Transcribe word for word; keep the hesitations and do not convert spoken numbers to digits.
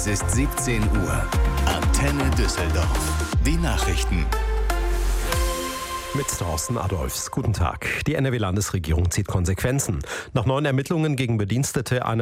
Es ist siebzehn Uhr. Antenne Düsseldorf. Die Nachrichten. Mit Thorsten Adolfs. Guten Tag. Die N R W-Landesregierung zieht Konsequenzen. Nach neuen Ermittlungen gegen Bedienstete einer